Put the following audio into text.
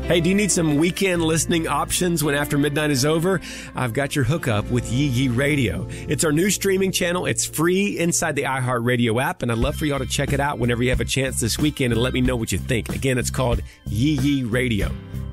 Hey, do you need some weekend listening options when after midnight is over? I've got your hookup with Yee Yee Radio. It's our new streaming channel. It's free inside the iHeartRadio app, and I'd love for y'all to check it out whenever you have a chance this weekend and let me know what you think. Again, it's called Yee Yee Radio.